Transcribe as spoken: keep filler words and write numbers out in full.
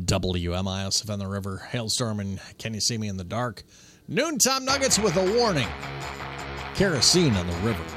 W M I S on the river. Hailstorm and Can You See Me in the Dark? Noontime Nuggets with a warning. Kerosene on the river.